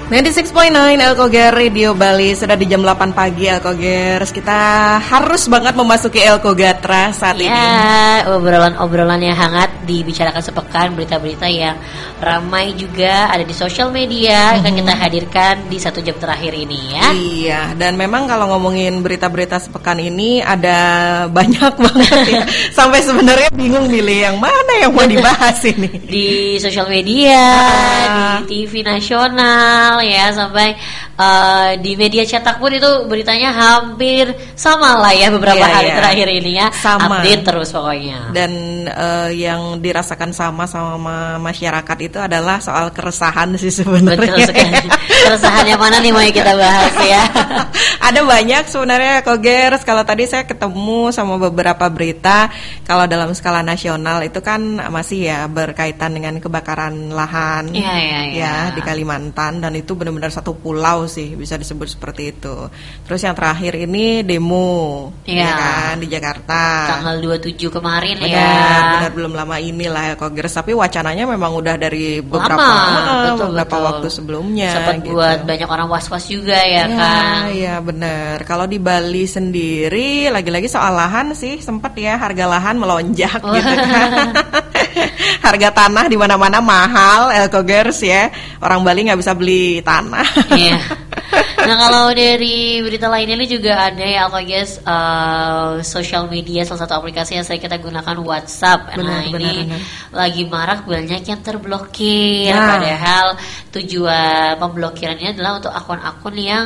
96.9 Elkoger Radio Bali. Sudah di jam 8 pagi Elkogers. Kita harus banget memasuki Elkogatra saat ini. Ya, obrolan-obrolan yang hangat dibicarakan sepekan, berita-berita yang ramai juga ada di sosial media akan kita hadirkan di 1 jam terakhir ini ya. Iya, dan memang kalau ngomongin berita-berita sepekan ini ada banyak banget ya. Sampai sebenarnya bingung milih yang mana yang mau dibahas ini. Di sosial media, di TV nasional ya, sampai di media cetak pun itu beritanya hampir sama lah ya beberapa hari terakhir ini ya. Sama. Update terus pokoknya. Dan yang dirasakan sama masyarakat itu adalah soal keresahan sih sebenarnya. Betul sekali. Keresahan yang mana nih mau kita bahas ya? Ada banyak sebenarnya Kogers. Kalau tadi saya ketemu sama beberapa berita, kalau dalam skala nasional itu kan masih ya berkaitan dengan kebakaran lahan ya di Kalimantan, dan itu benar-benar satu pulau sih bisa disebut seperti itu. Terus yang terakhir ini demo ya kan di Jakarta tanggal 27 kemarin. Benar belum lama inilah ya Kogers, tapi wacananya memang udah dari beberapa waktu sebelumnya. Sempat gitu. Buat banyak orang was-was juga ya kan. Iya benar. Kalau di Bali sendiri lagi-lagi soal lahan sih sempat ya harga lahan melonjak gitu kan. Harga tanah di mana-mana mahal Elkogers ya. Orang Bali nggak bisa beli tanah. Iya. Nah kalau dari berita lainnya ini juga ada ya Elkogers, social media, salah satu aplikasi yang kita gunakan WhatsApp. Ini lagi marak banyak yang terblokir. Padahal tujuan pemblokirannya adalah untuk akun-akun yang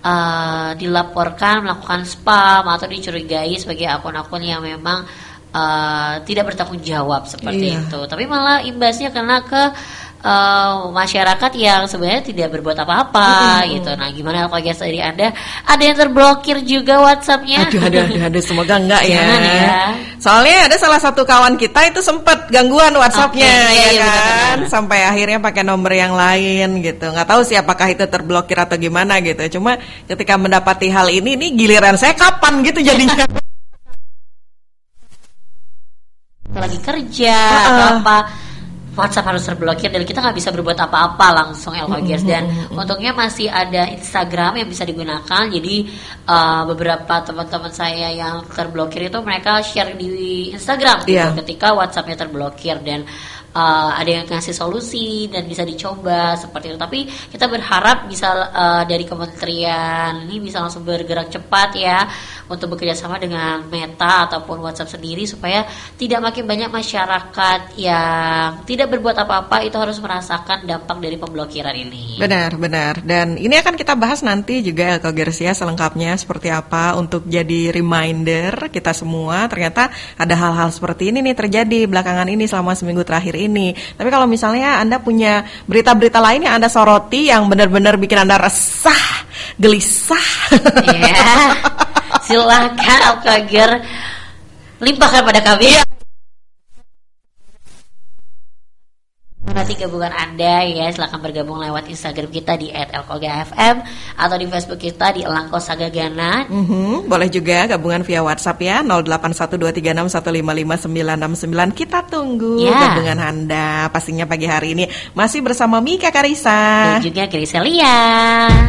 dilaporkan melakukan spam atau dicurigai sebagai akun-akun yang memang tidak bertanggung jawab seperti itu. Tapi malah imbasnya kena ke masyarakat yang sebenarnya tidak berbuat apa-apa gitu. Nah gimana kalau dari Anda ada yang terblokir juga WhatsApp-nya? Aduh, semoga enggak ya. Soalnya ada salah satu kawan kita itu sempat gangguan WhatsApp-nya kan, sampai akhirnya pakai nomor yang lain gitu. Nggak tahu sih apakah itu terblokir atau gimana gitu. Cuma ketika mendapati hal ini giliran saya kapan gitu jadinya. Lagi kerja atau apa, WhatsApp harus terblokir dan kita nggak bisa berbuat apa-apa langsung Elkogers. Dan untungnya masih ada Instagram yang bisa digunakan. Jadi beberapa teman-teman saya yang terblokir itu mereka share di Instagram gitu, ketika WhatsAppnya terblokir, dan ada yang ngasih solusi dan bisa dicoba seperti itu. Tapi kita berharap bisa dari kementerian ini bisa langsung bergerak cepat ya untuk bekerja sama dengan Meta ataupun WhatsApp sendiri, supaya tidak makin banyak masyarakat yang tidak berbuat apa-apa itu harus merasakan dampak dari pemblokiran ini. Benar. Dan ini akan kita bahas nanti juga Elkogers ya selengkapnya seperti apa, untuk jadi reminder kita semua. Ternyata ada hal-hal seperti ini nih terjadi belakangan ini selama seminggu terakhir ini. Tapi kalau misalnya Anda punya berita-berita lain yang Anda soroti yang benar-benar bikin Anda resah, gelisah, silakan Elkogers limpahkan pada kami. Nanti gabungan Anda ya, silakan bergabung lewat Instagram kita di @elkogafm atau di Facebook kita di Elangko Sagagana. Boleh juga gabungan via WhatsApp ya 081236155969. Kita tunggu gabungan Anda. Pastinya pagi hari ini masih bersama Mika Karisa dan juga Griselia.